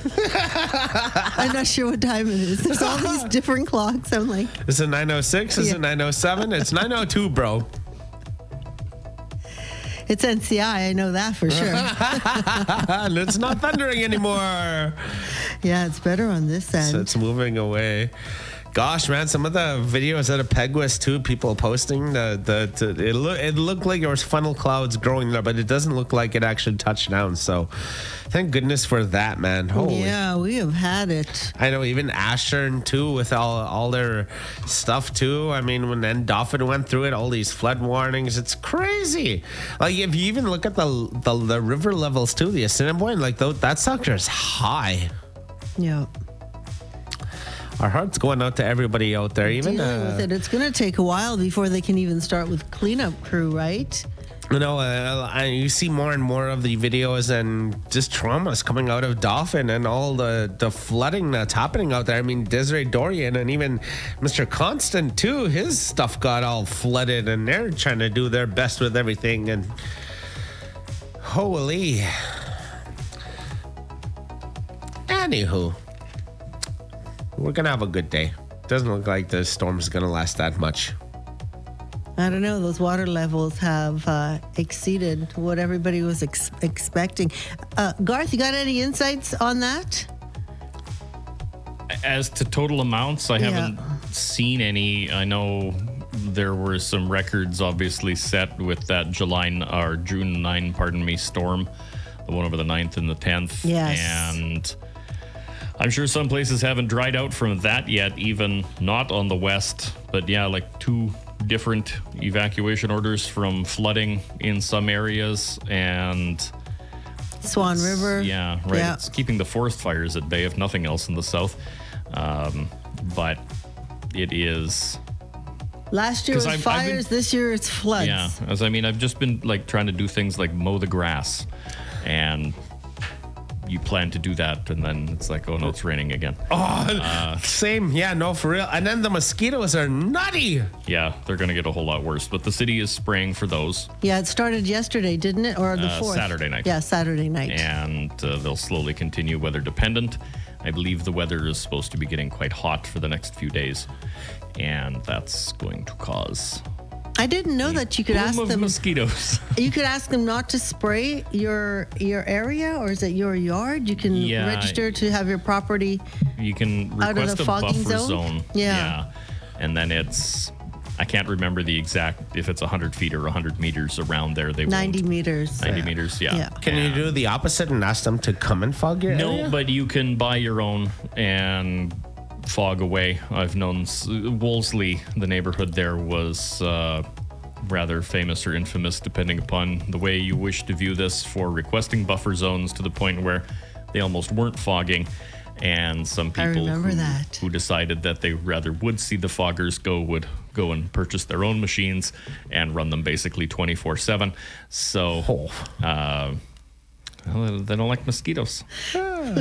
I'm not sure what time it is. There's all these different clocks. I'm like, Is it 9:06? Is it 9:07? It's 9:02, bro. it's NCI. I know that for sure. And it's not thundering anymore. Yeah, it's better on this end. So it's moving away. Gosh, man, some of the videos out of Peguis too, people posting it looked like there was funnel clouds growing there, but it doesn't look like it actually touched down. So thank goodness for that, man. Holy. Yeah, we have had it. I know, even Ashern too, with all their stuff too. I mean, when then Dauphin went through it, all these flood warnings, it's crazy. Like if you even look at the river levels too, the Assiniboine, like that sucker's high. Yeah. Our heart's going out to everybody out there. Even Dealing with it. It's going to take a while before they can even start with cleanup crew, right? You know, you see more and more of the videos and just traumas coming out of Dauphin and all the flooding that's happening out there. I mean, Desiree Dorian and even Mr. Constant too, his stuff got all flooded and they're trying to do their best with everything. And holy. Anywho, we're going to have a good day. Doesn't look like the storm's going to last that much. I don't know. Those water levels have exceeded what everybody was expecting. Garth, you got any insights on that? As to total amounts, I haven't seen any. I know there were some records obviously set with that June 9, storm, the one over the 9th and the 10th. Yes. And I'm sure some places haven't dried out from that yet, even not on the west. But yeah, like 2 different evacuation orders from flooding in some areas, and Swan River. Yeah, right. Yeah. It's keeping the forest fires at bay, if nothing else, in the south. But it is. Last year was fires. This year it's floods. Yeah, I've just been like trying to do things like mow the grass, and you plan to do that, and then it's like, oh no, it's raining again. Same. Yeah, no, for real. And then the mosquitoes are nutty. Yeah, they're going to get a whole lot worse. But the city is spraying for those. Yeah, it started yesterday, didn't it? Or the 4th? Saturday night. Yeah, Saturday night. And they'll slowly continue weather dependent. I believe the weather is supposed to be getting quite hot for the next few days. And that's going to cause... I didn't know that you could ask them mosquitoes. You could ask them not to spray your area, or is it your yard? You can register to have your property. You can request a buffer zone. Yeah. And then I can't remember the exact, if it's 100 feet or 100 meters around there. 90 meters. 90 meters, yeah. Can you do the opposite and ask them to come and fog your area? No, but you can buy your own and fog away. I've known Wolseley, the neighborhood there, was rather famous or infamous, depending upon the way you wish to view this, for requesting buffer zones to the point where they almost weren't fogging. And some people who decided that they rather would see the foggers would go and purchase their own machines and run them basically 24/7. So they don't like mosquitoes.